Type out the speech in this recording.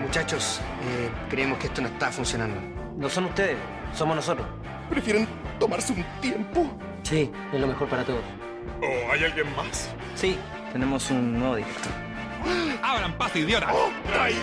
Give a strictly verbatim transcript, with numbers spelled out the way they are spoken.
Muchachos, eh, creemos que esto no está funcionando. No son ustedes, somos nosotros. ¿Prefieren tomarse un tiempo? Sí, es lo mejor para todos. ¿O hay alguien más? Sí, tenemos un nuevo director. ¡Abran paso, idiota! ¡Oh,